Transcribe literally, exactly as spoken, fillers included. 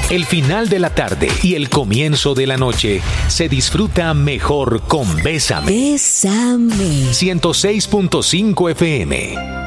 El final de la tarde y el comienzo de la noche se disfruta mejor con Bésame. Bésame. ciento seis punto cinco F M.